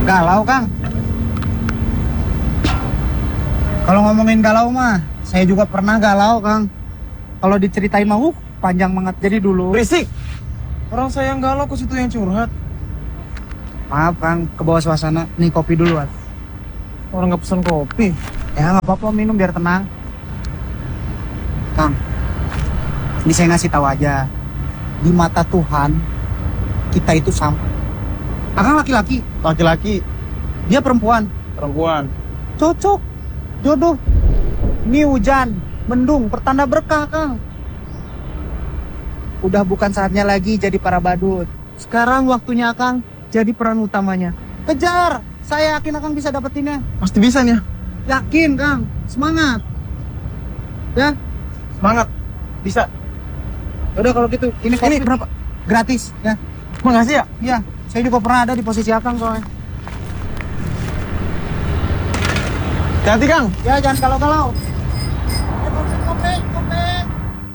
Galau, Kang. Kalau ngomongin galau mah, saya juga pernah galau, Kang. Kalau diceritain mah, panjang banget. Jadi dulu. Berisik. Orang saya yang galau, kok situ yang curhat. Maaf, Kang, ke bawah suasana. Nih kopi duluan. Orang nggak pesan kopi. Ya nggak apa-apa, minum biar tenang. Kang, ini saya ngasih tahu aja. Di mata Tuhan, kita itu sama. Akang laki-laki, Laki-laki, dia perempuan. perempuan. Cocok, jodoh. Ini hujan, mendung, pertanda berkah, Kang. Udah bukan saatnya lagi jadi para badut. Sekarang waktunya Akang jadi peran utamanya. Kejar, saya yakin Akang bisa dapetinnya. Pasti bisa nih. Yakin, Kang. Semangat. Ya, Semangat. Bisa. udah kalau gitu. Ini berapa? gratis, ya. Makasih ya. Iya, saya juga pernah ada di posisi Akang soalnya. Hati-hati, Kang. Ya, jangan kalau-kalau. Kopi.